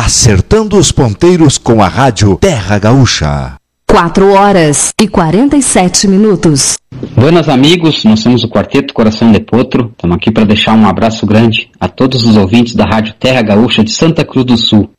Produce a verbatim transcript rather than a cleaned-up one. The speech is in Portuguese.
acertando os ponteiros com a rádio Terra Gaúcha. quatro horas e quarenta e sete minutos. Buenas amigos, nós somos o Quarteto Coração de Potro. Estamos aqui para deixar um abraço grande a todos os ouvintes da rádio Terra Gaúcha de Santa Cruz do Sul.